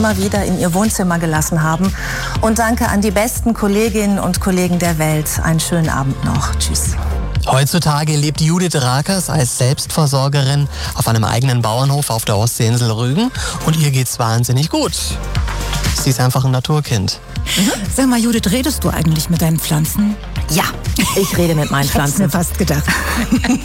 immer wieder in ihr Wohnzimmer gelassen haben. Und danke an die besten Kolleginnen und Kollegen der Welt. Einen schönen Abend noch. Tschüss. Heutzutage lebt Judith Rakers als Selbstversorgerin auf einem eigenen Bauernhof auf der Ostseeinsel Rügen und ihr geht's wahnsinnig gut. Sie ist einfach ein Naturkind. Sag mal, Judith, redest du eigentlich mit deinen Pflanzen? Ja, ich rede mit meinen Pflanzen. Ich hab's mir fast gedacht.